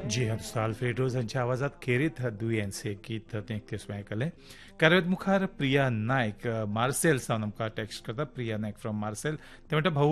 जी हाँ, दोस्तों अल्फ्रेडोज यांच्या आवाजात खेरीत दुयेंचे गीत तेंकतेस आयकले. कार्यावत मुखार प्रिया नायक मार्सेल सावन आमकां टेक्स्ट करता. प्रिया नायक फ्रॉम मार्सेल. ते म्हणटा भाऊ